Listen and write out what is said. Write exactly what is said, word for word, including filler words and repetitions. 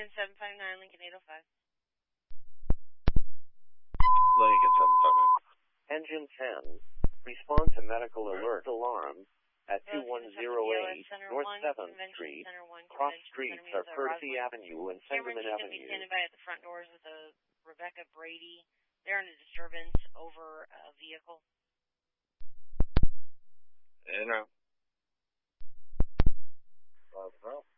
Lincoln seven five nine, Lincoln eight oh five. Lincoln seven five nine. Engine ten, respond to medical alert alarm at two one zero eight North seventh Street. Cross streets are Percy Avenue and Sanderman Cameron's going to be Avenue. standing by at the front doors with a Rebecca Brady. They're in a disturbance over a vehicle. You know. Well, well.